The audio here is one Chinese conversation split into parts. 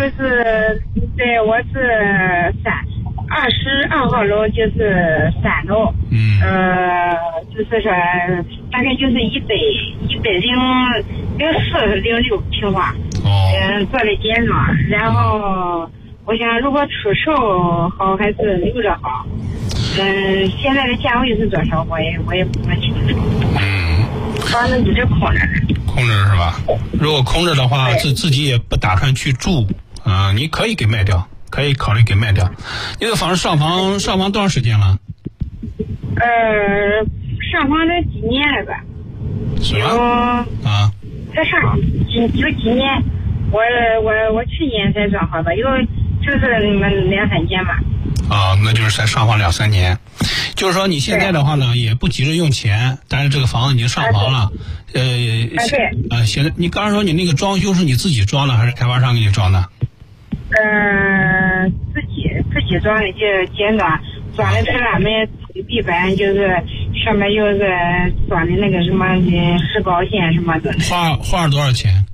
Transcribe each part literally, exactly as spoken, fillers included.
就是对，我是三二十二号楼，就是三楼。嗯。呃，就是说大概就是一百一百零零四零六平方。哦。嗯，做的简装，然后我想如果出售好还是留着好。嗯，现在的价位是多少？我也我也不清楚。嗯。房子一直空着呢。 空着是吧？如果空着的话，自自己也不打算去住啊、呃，你可以给卖掉，可以考虑给卖掉。那个房子上房上房多长时间了？ 呃，上房得几年了吧？ 什么？啊？ 才上几有几年？我我我去年才装好的，有就是两三年吧。 啊，那就是才上房两三年。就是说你现在的话呢，也不急着用钱，但是这个房子已经上房了。啊呃， 啊对。 啊，现在你刚才说你那个装修是你自己装的，还是开发商给你装的？ 呃，自己自己装的，就简装，装的是俺们地板，就是上面又是装的那个什么石膏线什么的。 花花了多少钱？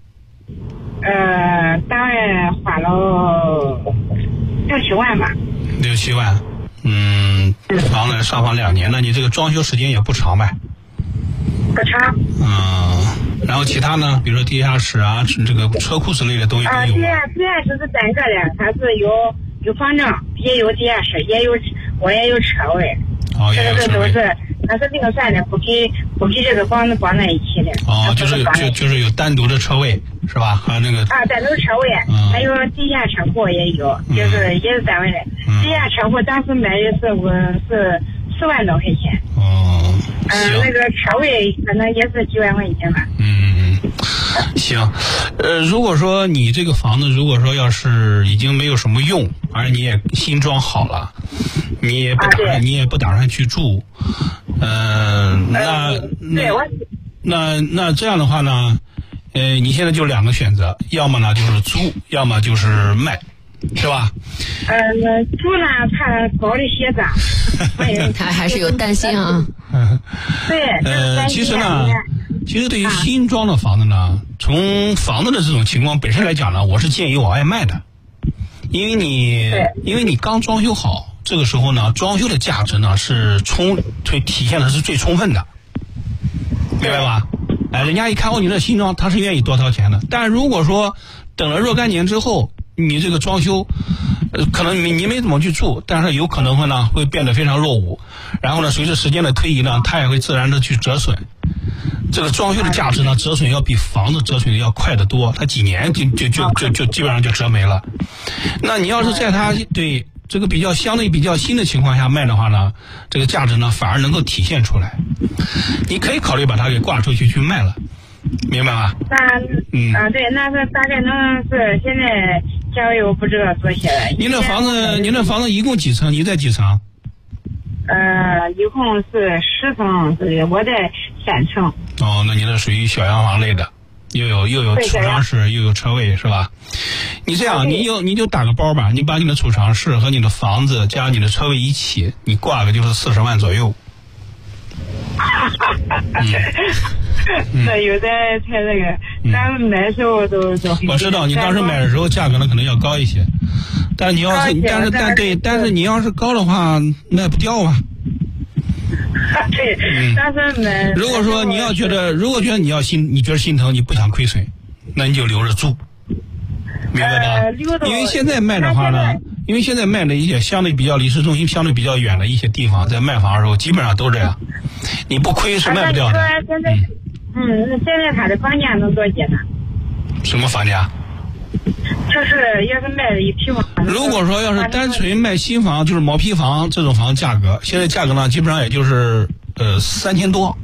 呃，大概花了六七万吧。 六七万。嗯，房子上房两年了，你这个装修时间也不长呗？ 不长。 嗯，然后其他呢？比如说地下室啊，这个车库之类的东西都有。 啊，地下地下室是单个的，它是有有房证，也有地下室，也有我也有车位。 哦，也有车位。 这个都是，它是另算的，不给不给这个房子绑在一起的。 哦，就是就就是有单独的车位是吧？还有那个啊，单独车位，嗯、还有地下车库也有，就是也是单位的。嗯、地下车库当时买的是我是四万多块钱。哦。嗯、呃，那个车位可能也是几万块钱吧。 嗯，行。呃，如果说你这个房子，如果说要是已经没有什么用，而你也新装好了，你也不打算、啊、你也不打算去住，呃，那、呃、那那那这样的话呢，呃，你现在就两个选择，要么呢就是租，要么就是卖。是吧？ 呃，租呢，怕搞的血账， 他还是有担心啊。 对， 呃，其实呢，其实对于新装的房子呢，从房子的这种情况本身来讲呢，我是建议往外卖的，因为你因为你刚装修好，这个时候呢，装修的价值呢是充会体现的是最充分的，明白吧？哎，人家一看哦，你这新装，他是愿意多掏钱的。但如果说等了若干年之后，你这个装修，呃，可能你你没怎么去住，但是有可能会呢会变得非常落伍，然后呢，随着时间的推移呢，它也会自然的去折损。这个装修的价值呢，折损要比房子折损的要快得多，它几年就就就就就基本上就折没了。那你要是在它对这个比较相对比较新的情况下卖的话呢，这个价值呢反而能够体现出来。你可以考虑把它给挂出去去卖了。明白吗？ 那嗯啊，对，那是大概能是现在价位我不知道多些了。 您这房子，您这房子一共几层？你在几层？ 呃，一共是十层，对，我在三层。 哦，那你这属于小洋房类的，又有又有储藏室，又有车位，是吧？你这样，你有你就打个包吧，你把你的储藏室和你的房子加你的车位一起，你挂个就是四十万左右。 嗯，那有的才那个，咱们买的时候都都。 我知道你当时买的时候价格呢可能要高一些，但你要是但是但对，但是你要是高的话卖不掉啊。 对，但是买。 如果说你要觉得，如果觉得你要心，你觉得心疼，你不想亏损，那你就留着住，明白吧？因为现在卖的话呢，因为现在卖的一些相对比较离市中心相对比较远的一些地方，在卖房的时候基本上都这样，你不亏是卖不掉的。 嗯。嗯，那现在它的房价能多些呢？ 什么房价？ 就是要是卖了一批房。 如果说要是单纯卖新房，就是毛坯房这种房价格，现在价格呢基本上也就是呃三千多，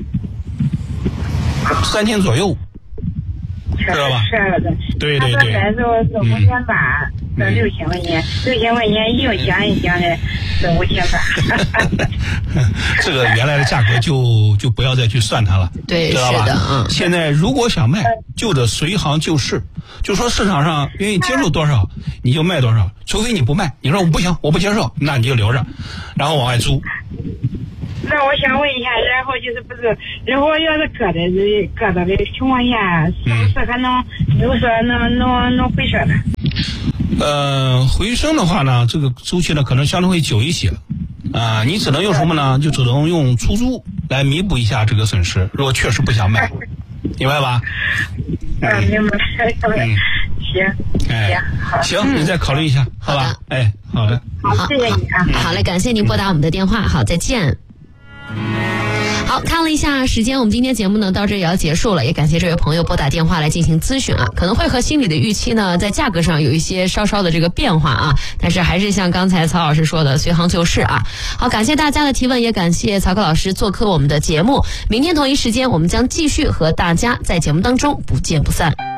三千左右，知道吧？ 是的。 对对对。 买的时候是五千八，是六千块钱，六千块钱硬想一想的是五千八。 这个原来的价格就就不要再去算它了， 对， 知道吧？ 是的，嗯。 现在如果想卖，就得随行就市，就说市场上愿意接受多少，你就卖多少，除非你不卖，你说我不行，我不接受，那你就留着，然后往外租。 那我想问一下，然后就是不是，如果要是割的割到的情况下，是不是还能，比如说能能能回升呢？ 呃，回升的话呢，这个周期呢可能相对会久一些，啊、呃，你只能用什么呢？就只能用出租来弥补一下这个损失。如果确实不想卖，明白吧？ 嗯，明白。嗯，行， 哎， 好， 行，你再考虑一下，好吧？哎，好的， 好，谢谢你啊。 好嘞，感谢您拨打我们的电话，好，再见。好，看了一下时间，我们今天节目呢到这也要结束了，也感谢这位朋友拨打电话来进行咨询啊，可能会和心里的预期呢在价格上有一些稍稍的这个变化啊，但是还是像刚才曹老师说的，随行就市啊。好，感谢大家的提问，也感谢曹克老师做客我们的节目，明天同一时间我们将继续和大家在节目当中不见不散。